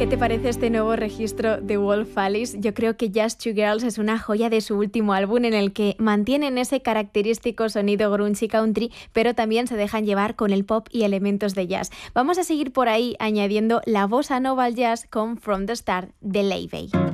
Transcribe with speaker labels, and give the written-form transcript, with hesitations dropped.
Speaker 1: ¿Qué te parece este nuevo registro de Wolf Alice? Yo creo que Just Two Girls es una joya de su último álbum en el que mantienen ese característico sonido grunge y country, pero también se dejan llevar con el pop y elementos de jazz. Vamos a seguir por ahí añadiendo la bossa nova al jazz con From the Start de Leivey.